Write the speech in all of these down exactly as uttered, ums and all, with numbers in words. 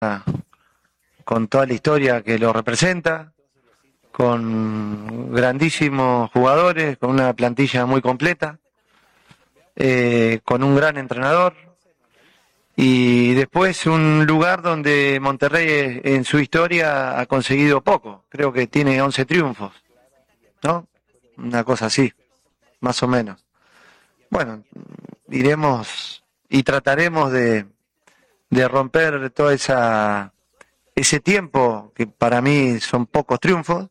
con toda la historia que lo representa, con grandísimos jugadores, con una plantilla muy completa, eh, con un gran entrenador, y después un lugar donde Monterrey en su historia ha conseguido poco. Creo que tiene once triunfos, ¿no? Una cosa así, más o menos. Bueno, iremos y trataremos de, de romper todo esa, ese tiempo, que para mí son pocos triunfos.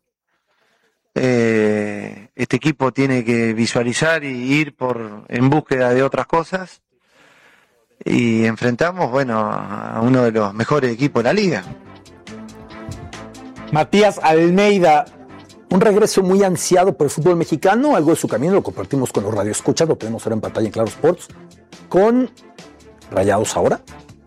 Eh, este equipo tiene que visualizar y ir por en búsqueda de otras cosas, y enfrentamos, bueno, a uno de los mejores equipos de la liga. Matías Almeida, un regreso muy ansiado por el fútbol mexicano. Algo de su camino lo compartimos con los radioescuchas, lo tenemos ahora en pantalla en Claro Sports, con Rayados ahora.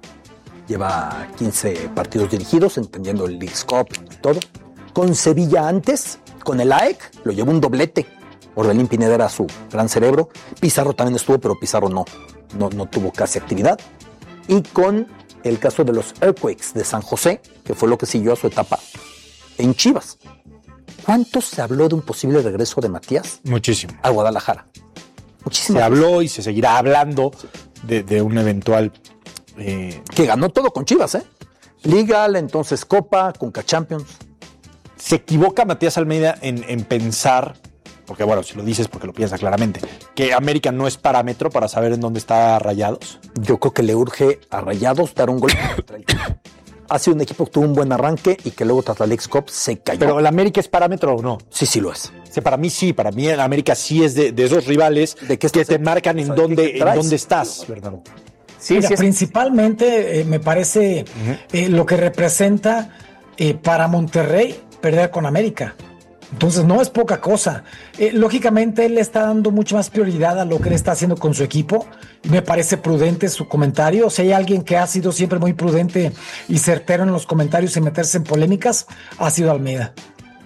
Lleva quince partidos dirigidos, entendiendo el Leagues Cup y todo. Con Sevilla antes, con el A E C, lo llevó un doblete. Orbelín Pineda era su gran cerebro. Pizarro también estuvo, pero Pizarro no, no, no tuvo casi actividad. Y con el caso de los Earthquakes de San José, que fue lo que siguió a su etapa en Chivas. ¿Cuánto se habló de un posible regreso de Matías? Muchísimo. A Guadalajara. Muchísimo. Se habló y se seguirá hablando de, de un eventual... Eh... Que ganó todo con Chivas, ¿eh? Liga, entonces Copa, Conca Champions. Se equivoca Matías Almeida en, en pensar, porque bueno, si lo dices porque lo piensa claramente, que América no es parámetro para saber en dónde está Rayados. Yo creo que le urge a Rayados dar un gol contra el equipo. Ha sido un equipo que tuvo un buen arranque y que luego tras la Leagues Cup se cayó. ¿Pero el América es parámetro o no? Sí, sí lo es. O sea, para mí sí, para mí el América sí es de, de esos rivales ¿De qué que te marcan en dónde, en dónde estás, ¿verdad? Sí, Mira, sí es... principalmente eh, me parece uh-huh. eh, lo que representa eh, para Monterrey perder con América. Entonces no es poca cosa. Eh, lógicamente él le está dando mucha más prioridad a lo que él está haciendo con su equipo. Me parece prudente su comentario. Si hay alguien que ha sido siempre muy prudente y certero en los comentarios y meterse en polémicas, ha sido Almeida.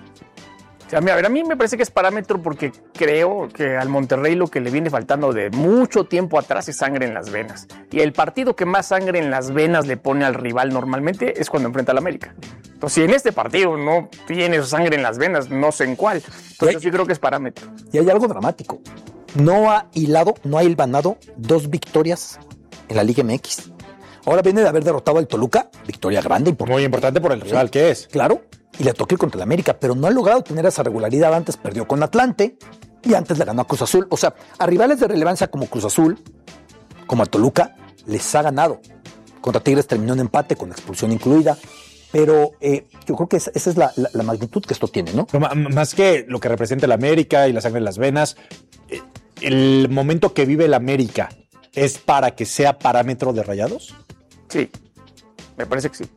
O sea, a, mí, a ver, a mí me parece que es parámetro porque creo que al Monterrey lo que le viene faltando de mucho tiempo atrás es sangre en las venas. Y el partido que más sangre en las venas le pone al rival normalmente es cuando enfrenta al América. Entonces, si en este partido no tiene sangre en las venas, no sé en cuál. Entonces, yo creo que es parámetro. Y hay algo dramático. No ha hilado, no ha hilvanado dos victorias en la Liga M X. Ahora viene de haber derrotado al Toluca, victoria grande. Importante. Muy importante por el rival sí, que es. Claro. Y le toqué contra el América, pero no ha logrado tener esa regularidad. Antes perdió con Atlante y antes le ganó a Cruz Azul. O sea, a rivales de relevancia como Cruz Azul, como a Toluca, les ha ganado. Contra Tigres terminó en empate con expulsión incluida. Pero eh, yo creo que esa, esa es la, la, la magnitud que esto tiene, ¿no? Pero más que lo que representa el América y la sangre en las venas, eh, el momento que vive el América es para que sea parámetro de Rayados. Sí, me parece que sí.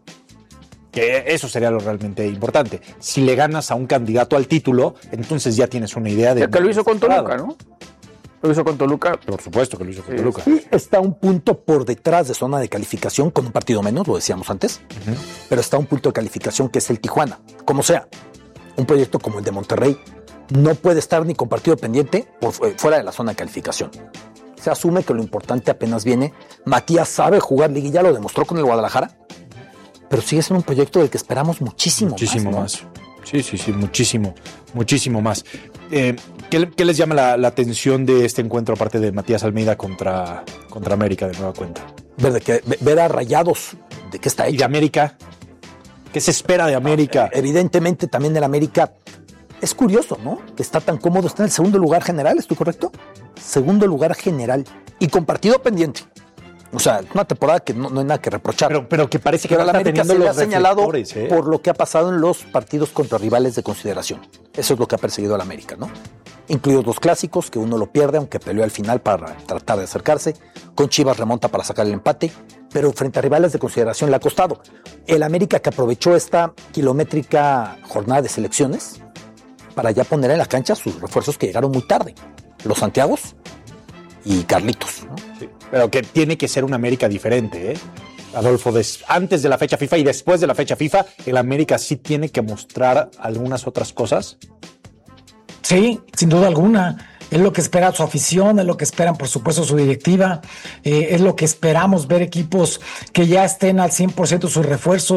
Que eso sería lo realmente importante. Si le ganas a un candidato al título, entonces ya tienes una idea de... El que lo hizo con Toluca, ¿no? Lo hizo con Toluca. Por supuesto que lo hizo con sí, Toluca. Sí, está un punto por detrás de zona de calificación con un partido menos, lo decíamos antes, uh-huh. pero está un punto de calificación que es el Tijuana. Como sea, un proyecto como el de Monterrey no puede estar ni con partido pendiente por fuera de la zona de calificación. Se asume que lo importante apenas viene. Matías sabe jugar liguilla, lo demostró con el Guadalajara, pero sigue siendo un proyecto del que esperamos muchísimo, muchísimo más. Muchísimo más. Sí, sí, sí, muchísimo, muchísimo más. Eh, ¿qué, ¿Qué les llama la, la atención de este encuentro, aparte de Matías Almeida contra, contra América, de nueva cuenta? Ver, de que, ver a Rayados, ¿de qué está hecho? ¿Y de América? ¿Qué se espera de América? Evidentemente también del América. Es curioso, ¿no? Que está tan cómodo, está en el segundo lugar general, ¿estoy correcto? Segundo lugar general y con partido pendiente. O sea, una temporada que no, no hay nada que reprochar. Pero, pero que parece que pero no la está América teniendo se le los ha señalado ¿eh? por lo que ha pasado en los partidos contra rivales de consideración. Eso es lo que ha perseguido a la América, ¿no? Incluidos los clásicos, que uno lo pierde, aunque peleó al final para tratar de acercarse. Con Chivas remonta para sacar el empate, pero frente a rivales de consideración le ha costado. El América, que aprovechó esta kilométrica jornada de selecciones para ya poner en la cancha sus refuerzos que llegaron muy tarde. Los Santiagos y Carlitos, ¿no? Sí. Pero que tiene que ser una América diferente, ¿eh? Adolfo, des, antes de la fecha FIFA y después de la fecha FIFA, el América sí tiene que mostrar algunas otras cosas. Sí, sin duda alguna. Es lo que espera su afición, es lo que esperan, por supuesto, su directiva. Eh, es lo que esperamos ver equipos que ya estén al cien por ciento sus refuerzos.